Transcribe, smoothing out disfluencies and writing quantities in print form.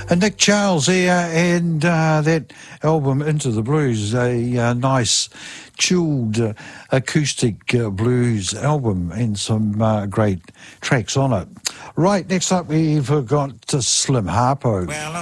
Nick Charles here, and that album Into the Blues, a nice chilled acoustic blues album, and some great tracks on it. Right, next up we've got Slim Harpo. Well,